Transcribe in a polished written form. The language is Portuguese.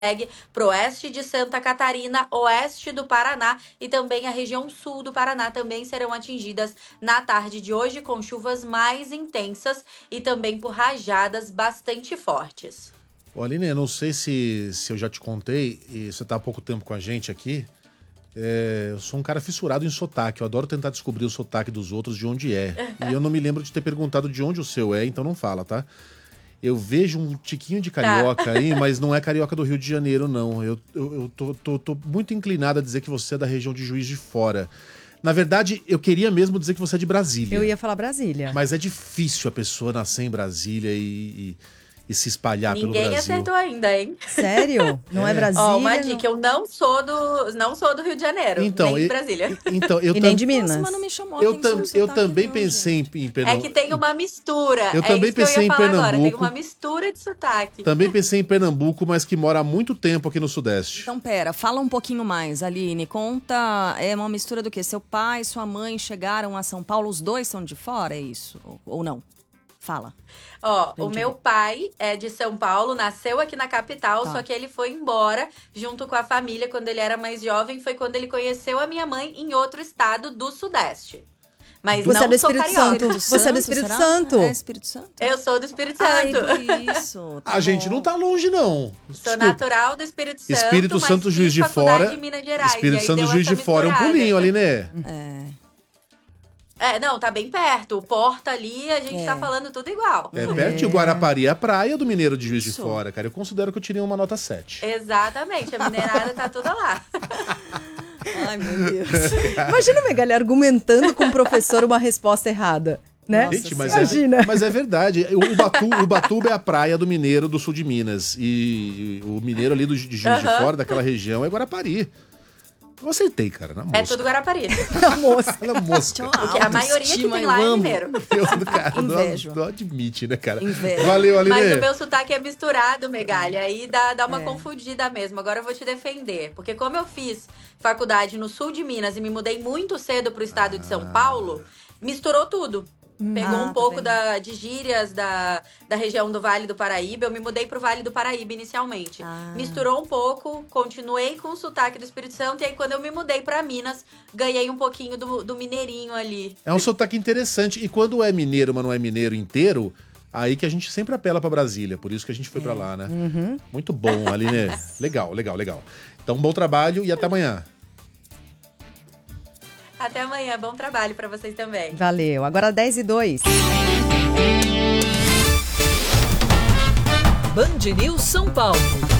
pro oeste de Santa Catarina, oeste do Paraná e também a região sul do Paraná também serão atingidas na tarde de hoje com chuvas mais intensas e também por rajadas bastante fortes. Ô, Aline, eu não sei se eu já te contei, e você tá há pouco tempo com a gente aqui. Eu sou um cara fissurado em sotaque. Eu adoro tentar descobrir o sotaque dos outros, de onde é. E eu não me lembro de ter perguntado de onde o seu é, então não fala, tá? Eu vejo um tiquinho de carioca aí, mas não é carioca do Rio de Janeiro, não. Eu tô muito inclinado a dizer que você é da região de Juiz de Fora. Na verdade, eu queria mesmo dizer que você é de Brasília. Eu ia falar Brasília. Mas é difícil a pessoa nascer em Brasília e se espalhar pelo Brasil. Ninguém acertou ainda, hein? Sério? Não é Brasília? Ó, uma dica, eu não sou do Rio de Janeiro, então, nem de Brasília. Eu nem de Minas. Nossa, mas não me chamou eu também pensei em Pernambuco. É que tem uma mistura. Eu também pensei em Pernambuco. Agora. Tem uma mistura de sotaque. Também pensei em Pernambuco, mas que mora há muito tempo aqui no Sudeste. Então, pera, fala um pouquinho mais, Aline. Conta, é uma mistura do quê? Seu pai e sua mãe chegaram a São Paulo, os dois são de fora, é isso? Ou não? Fala. Ó, o meu pai é de São Paulo, nasceu aqui na capital, só que ele foi embora junto com a família quando ele era mais jovem. Foi quando ele conheceu a minha mãe em outro estado do Sudeste. Mas você não é do sou Espírito carioca. Santo. Você é do Espírito Santo. É Espírito Santo? Eu sou do Espírito Ai, Santo. por isso. A gente não tá longe, não. Sou natural do Espírito Santo, Espírito mas Santo, fiz Juiz de faculdade Fora. em Minas Gerais. Espírito e aí Santo, deu Juiz de essa Fora é um misturada. pulinho ali, né? Não, tá bem perto. O Porta ali, a gente tá falando tudo igual. É perto. E o Guarapari é a praia do Mineiro de Juiz de Fora, cara. Eu considero que eu tirei uma nota 7. Exatamente, a minerada tá toda lá. Ai, meu Deus. Imagina, Megali, argumentando com o professor uma resposta errada. Né? Gente, Imagina. Mas é verdade. Ubatuba é a praia do mineiro do sul de Minas. E o mineiro ali de Juiz de Fora, daquela região, é Guarapari. Eu aceitei, cara, na mosca. É tudo Guarapari. Na mosca. Na mosca. Porque a maioria que tem lá é mineiro. Cara, Invejo. não admite, né, cara? Invejo. Valeu, Aline. Mas o meu sotaque é misturado, Megali. Aí dá uma confundida mesmo. Agora eu vou te defender. Porque como eu fiz faculdade no sul de Minas e me mudei muito cedo pro estado de São Paulo, misturou tudo. Pegou um pouco de gírias da região do Vale do Paraíba. Eu me mudei pro Vale do Paraíba inicialmente. Misturou um pouco, continuei com o sotaque do Espírito Santo. E aí, quando eu me mudei pra Minas, ganhei um pouquinho do mineirinho ali. É um sotaque interessante. E quando é mineiro, mas não é mineiro inteiro, aí que a gente sempre apela pra Brasília. Por isso que a gente foi pra lá, né? Muito bom, Aline. Legal. Então, bom trabalho e até amanhã. Até amanhã. Bom trabalho pra vocês também. Valeu. Agora 10:02. Band News São Paulo.